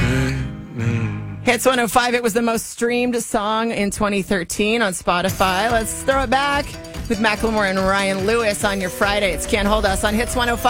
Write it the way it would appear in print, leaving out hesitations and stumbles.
Hits 105, it was the most streamed song in 2013 on Spotify. Let's throw it back with Macklemore and Ryan Lewis on your Friday. It's Can't Hold Us on Hits 105.